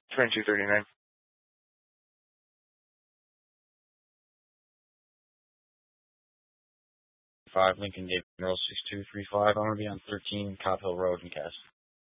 2239. 5 Lincoln David Earl 6235. I'm going to be on 13 Cop Hill Road in Cass.